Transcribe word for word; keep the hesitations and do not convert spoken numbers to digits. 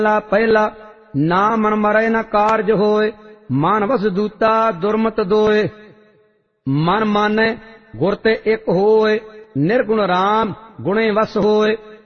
ਮਹੱਲਾ ਪਹਿਲਾ। ਨਾ ਮਨ ਮਰੈ ਨਾ ਕਾਰਜ ਹੋਏ, ਮਨ ਵਸ ਦੂਤਾ ਦੁਰਮਤ ਦੋਏ। ਮਨ ਮਾਨੈ ਗੁਰ ਤੇ ਇੱਕ ਹੋਏ, ਨਿਰਗੁਣ ਰਾਮ ਗੁਣੇ ਵਸ ਹੋਏ।